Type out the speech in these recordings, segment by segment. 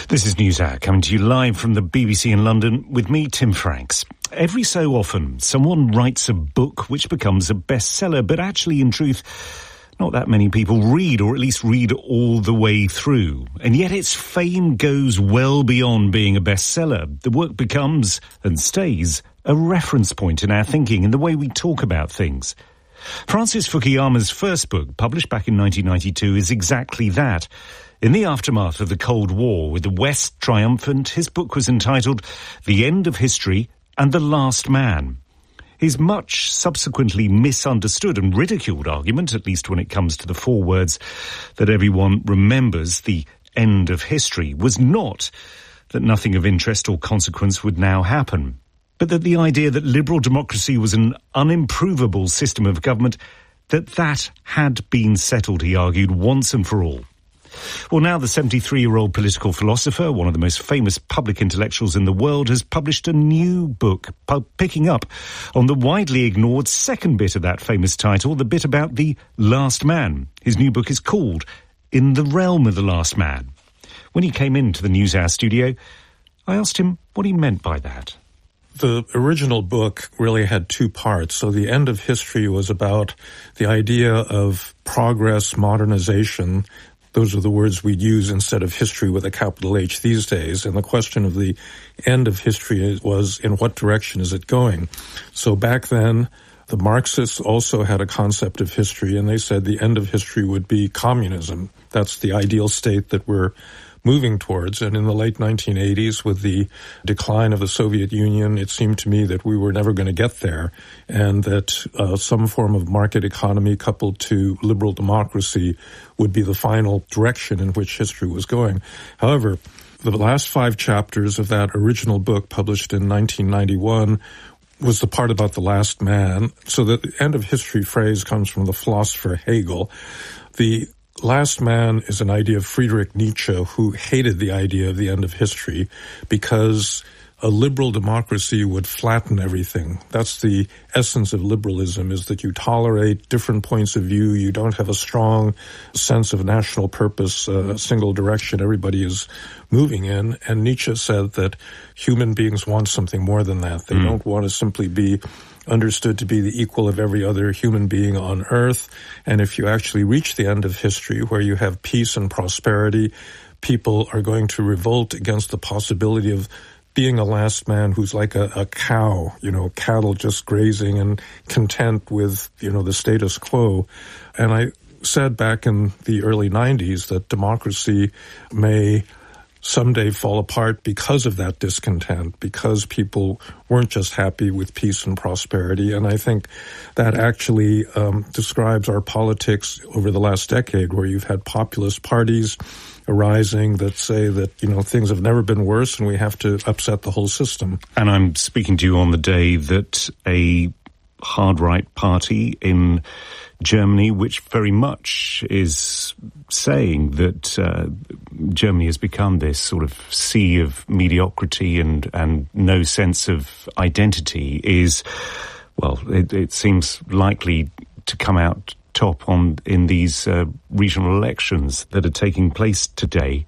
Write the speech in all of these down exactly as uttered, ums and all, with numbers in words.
This is NewsHour, coming to you live from the B B C in London with me, Tim Franks. Every so often, someone writes a book which becomes a bestseller, but actually, in truth, not that many people read, or at least read all the way through. And yet its fame goes well beyond being a bestseller. The work becomes, and stays, a reference point in our thinking and the way we talk about things. Francis Fukuyama's first book, published back in nineteen ninety-two, is exactly that. In the aftermath of the Cold War, with the West triumphant, his book was entitled The End of History and the Last Man. His much subsequently misunderstood and ridiculed argument, at least when it comes to the four words that everyone remembers, the end of history, was not that nothing of interest or consequence would now happen, but that the idea that liberal democracy was an unimprovable system of government, that that had been settled, he argued, once and for all. Well, now the seventy-three-year-old political philosopher, one of the most famous public intellectuals in the world, has published a new book, pu- picking up on the widely ignored second bit of that famous title, the bit about the last man. His new book is called In the Realm of the Last Man. When he came into the NewsHour studio, I asked him what he meant by that. The original book really had two parts. So the end of history was about the idea of progress, modernization. Those are the words we'd use instead of history with a capital H these days. And the question of the end of history was, in what direction is it going? So back then, the Marxists also had a concept of history, and they said the end of history would be communism. That's the ideal state that we're moving towards. And in the late nineteen eighties, with the decline of the Soviet Union, it seemed to me that we were never going to get there, and that uh, some form of market economy coupled to liberal democracy would be the final direction in which history was going. However, the last five chapters of that original book, published in nineteen ninety-one, was the part about the last man. So the end of history phrase comes from the philosopher Hegel. The last man is an idea of Friedrich Nietzsche, who hated the idea of the end of history because a liberal democracy would flatten everything. That's the essence of liberalism, is that you tolerate different points of view. You don't have a strong sense of national purpose, a single direction everybody is moving in. And Nietzsche said that human beings want something more than that. They mm. don't want to simply be understood to be the equal of every other human being on earth. And if you actually reach the end of history where you have peace and prosperity, people are going to revolt against the possibility of being a last man who's like a, a cow, you know, cattle just grazing and content with, you know, the status quo. And I said back in the early nineties that democracy may someday fall apart because of that discontent, because people weren't just happy with peace and prosperity. And I think that actually um, describes our politics over the last decade, where you've had populist parties arising that say that, you know, things have never been worse and we have to upset the whole system. And I'm speaking to you on the day that a hard-right party in Germany, which very much is saying that uh, Germany has become this sort of sea of mediocrity and, and no sense of identity, is, well, it, it seems likely to come out top on in these uh, regional elections that are taking place today.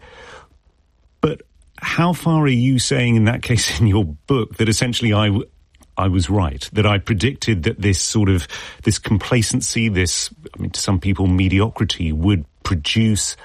But how far are you saying in that case in your book that essentially I w- I was right, that I predicted that this sort of, this complacency, this, I mean, to some people, mediocrity would produce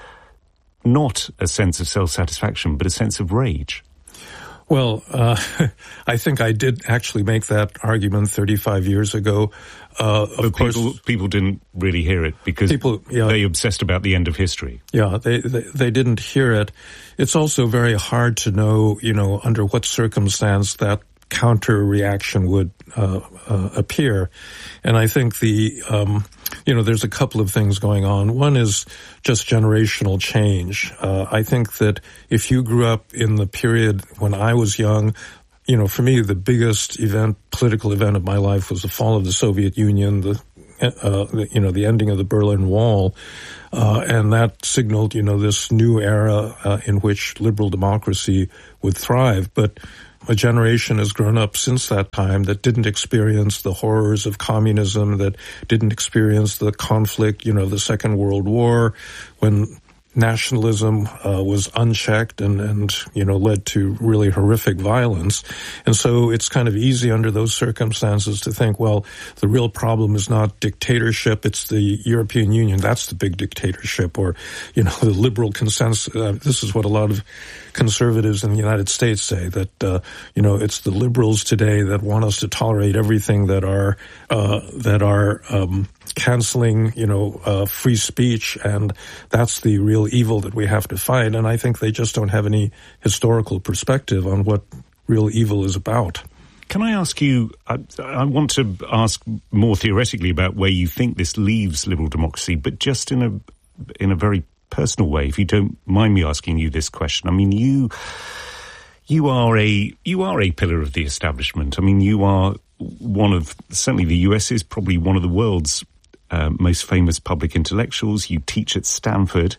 not a sense of self-satisfaction, but a sense of rage? Well, uh, I think I did actually make that argument thirty-five years ago. Uh, of but course, people, people didn't really hear it because people, yeah, they obsessed about the end of history. Yeah, they, they they didn't hear it. It's also very hard to know, you know, under what circumstance that counter reaction would uh, uh, appear. And I think the, um, you know, there's a couple of things going on. One is just generational change. Uh, I think that if you grew up in the period when I was young, you know, for me, the biggest event, political event of my life was the fall of the Soviet Union, the, uh, the you know, the ending of the Berlin Wall. Uh, and that signaled, you know, this new era uh, in which liberal democracy would thrive. But a generation has grown up since that time that didn't experience the horrors of communism, that didn't experience the conflict, you know, the Second World War, when nationalism uh, was unchecked and, and, you know, led to really horrific violence. And so it's kind of easy under those circumstances to think, well, the real problem is not dictatorship, it's the European Union. That's the big dictatorship, or, you know, the liberal consensus. Uh, this is what a lot of conservatives in the United States say, that, uh, you know, it's the liberals today that want us to tolerate everything that are, uh, that are, um, canceling, you know, uh, free speech, and that's the real evil that we have to fight. And I think they just don't have any historical perspective on what real evil is about. Can I ask you, I, I want to ask more theoretically about where you think this leaves liberal democracy, but just in a in a very personal way, if you don't mind me asking you this question. I mean, you you are a you are a pillar of the establishment. I mean, you are one of, certainly the U S is probably one of the world's uh, most famous public intellectuals. You teach at Stanford.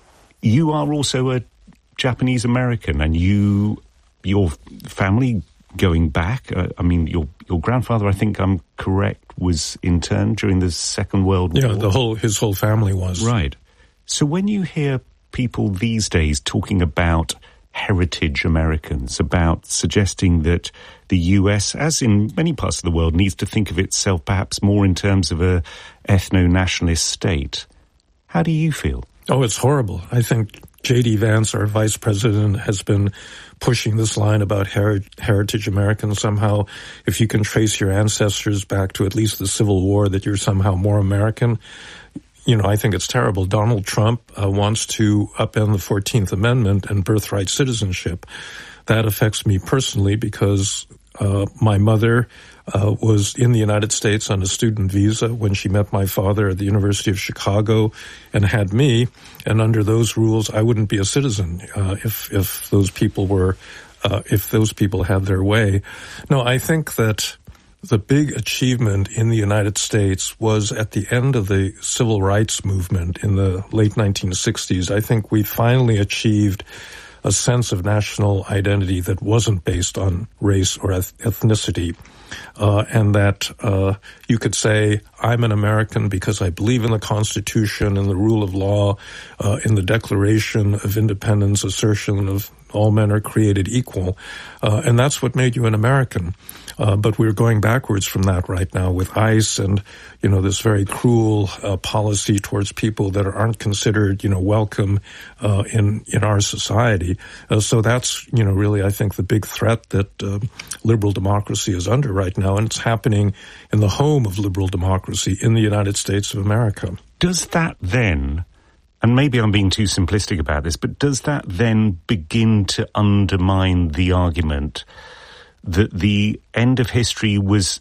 You are also a Japanese American, and you, your family going back, uh, I mean, your your grandfather, I think I'm correct, was interned during the Second World War. Yeah, the whole his whole family was. Right. So when you hear people these days talking about heritage Americans, about suggesting that the U S, as in many parts of the world, needs to think of itself perhaps more in terms of a ethno-nationalist state, how do you feel? Oh, it's horrible. I think J D Vance, our vice president, has been pushing this line about heri- heritage Americans. Somehow, if you can trace your ancestors back to at least the Civil War, that you're somehow more American. You know, I think it's terrible. Donald Trump uh, wants to upend the fourteenth Amendment and birthright citizenship. That affects me personally because uh, my mother uh, was in the United States on a student visa when she met my father at the University of Chicago and had me. And under those rules, I wouldn't be a citizen uh, if if those people were uh, if those people had their way. No, I think that the big achievement in the United States was at the end of the civil rights movement in the late nineteen sixties. I think we finally achieved a sense of national identity that wasn't based on race or ethnicity, uh, and that uh, you could say, I'm an American because I believe in the Constitution and the rule of law, uh, in the Declaration of Independence, assertion of all men are created equal, uh, and that's what made you an American. Uh, but we're going backwards from that right now with ICE and, you know, this very cruel uh, policy towards people that aren't considered, you know, welcome uh, in in our society. Uh, so that's, you know, really, I think, the big threat that uh, liberal democracy is under right now, and it's happening in the home of liberal democracy in the United States of America. Does that then, and maybe I'm being too simplistic about this, but does that then begin to undermine the argument that the end of history was,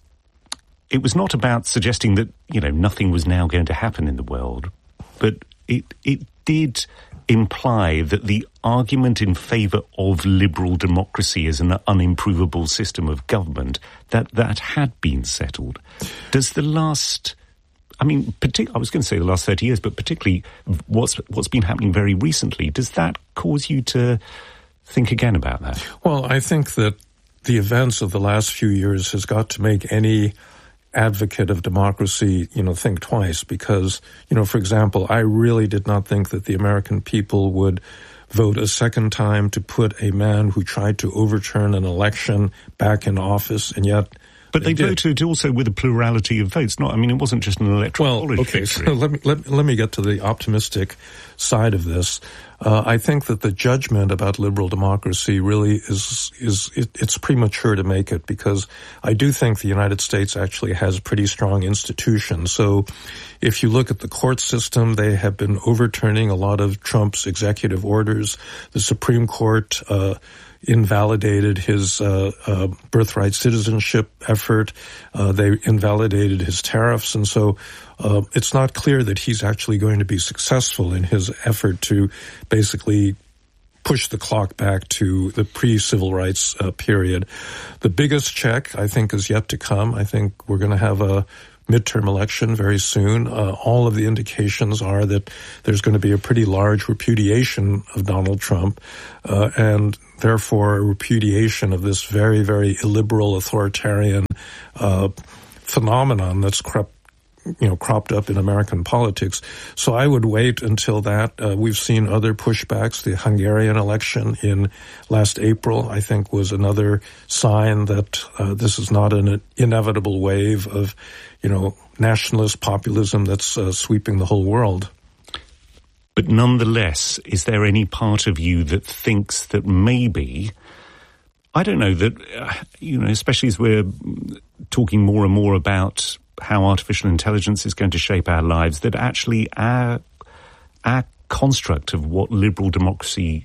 it was not about suggesting that, you know, nothing was now going to happen in the world, but it it did imply that the argument in favour of liberal democracy as an unimprovable system of government, that that had been settled. Does the last, I mean, partic- I was going to say the last thirty years, but particularly what's what's been happening very recently, does that cause you to think again about that? Well, I think that the events of the last few years has got to make any advocate of democracy, you know, think twice because, you know, for example, I really did not think that the American people would vote a second time to put a man who tried to overturn an election back in office, and yet But they, they voted also with a plurality of votes. Not, I mean, it wasn't just an electoral well, college okay, victory. so let me, let, let me get to the optimistic side of this. Uh, I think that the judgment about liberal democracy really is, is it, it's premature to make it because I do think the United States actually has pretty strong institutions. So if you look at the court system, they have been overturning a lot of Trump's executive orders. The Supreme Court, uh, invalidated his uh, uh, birthright citizenship effort. Uh, they invalidated his tariffs. And so uh, it's not clear that he's actually going to be successful in his effort to basically push the clock back to the pre-civil rights uh, period. The biggest check, I think, is yet to come. I think we're going to have a midterm election very soon. Uh, all of the indications are that there's going to be a pretty large repudiation of Donald Trump, uh, and therefore a repudiation of this very, very illiberal authoritarian uh, phenomenon that's crept you know, cropped up in American politics. So I would wait until that. Uh, we've seen other pushbacks. The Hungarian election in last April, I think, was another sign that uh, this is not an inevitable wave of, you know, nationalist populism that's uh, sweeping the whole world. But nonetheless, is there any part of you that thinks that maybe, I don't know, that, uh, you know, especially as we're talking more and more about how artificial intelligence is going to shape our lives, that actually our our construct of what liberal democracy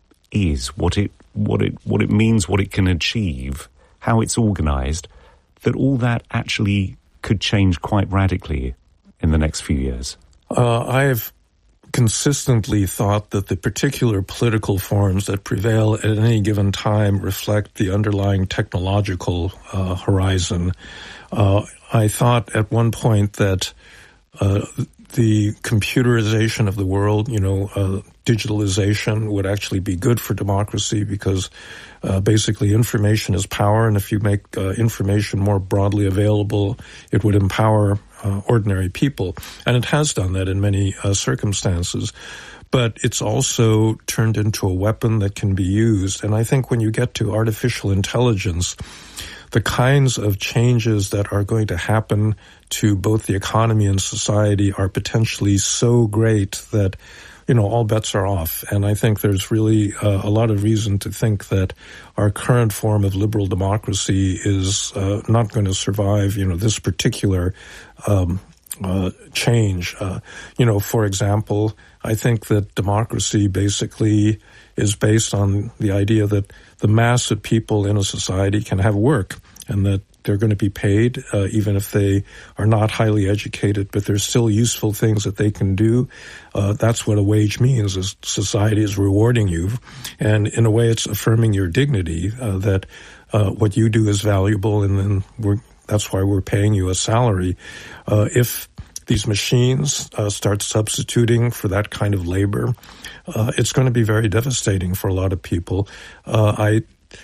is, what it what it what it means, what it can achieve, how it's organised, that all that actually could change quite radically in the next few years? Uh, I've consistently thought that the particular political forms that prevail at any given time reflect the underlying technological uh, horizon. Uh, I thought at one point that uh, the computerization of the world, you know, uh, digitalization would actually be good for democracy because uh, basically information is power, and if you make uh, information more broadly available, it would empower uh, ordinary people. And it has done that in many uh, circumstances. But it's also turned into a weapon that can be used. And I think when you get to artificial intelligence, the kinds of changes that are going to happen to both the economy and society are potentially so great that, you know, all bets are off. And I think there's really uh, a lot of reason to think that our current form of liberal democracy is uh, not going to survive, you know, this particular um, uh, change. Uh, you know, for example, I think that democracy basically is based on the idea that the mass of people in a society can have work and that they're going to be paid, uh, even if they are not highly educated, but there's still useful things that they can do. Uh, that's what a wage means, is society is rewarding you. And in a way, it's affirming your dignity, uh, that uh, what you do is valuable, and then we're, that's why we're paying you a salary. Uh, if these machines uh, start substituting for that kind of labor, uh, it's going to be very devastating for a lot of people. Uh, I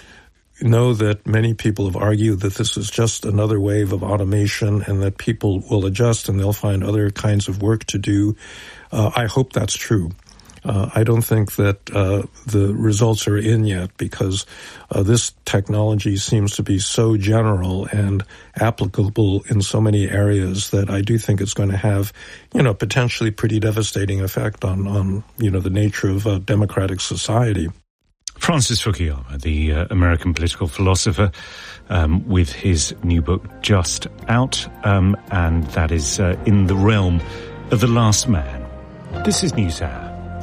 know that many people have argued that this is just another wave of automation and that people will adjust and they'll find other kinds of work to do. Uh, I hope that's true. Uh, I don't think that uh, the results are in yet because uh, this technology seems to be so general and applicable in so many areas that I do think it's going to have, you know, potentially pretty devastating effect on, on you know, the nature of a democratic society. Francis Fukuyama, the uh, American political philosopher, um, with his new book just out, um, and that is uh, In the Realm of the Last Man. This is NewsHour.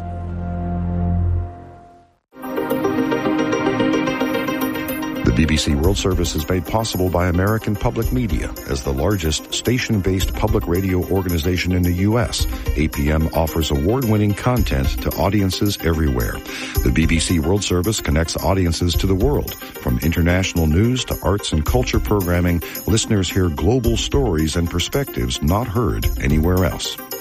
The B B C World Service is made possible by American Public Media. As the largest station-based public radio organization in the U S, A P M offers award-winning content to audiences everywhere. The B B C World Service connects audiences to the world. From international news to arts and culture programming, listeners hear global stories and perspectives not heard anywhere else.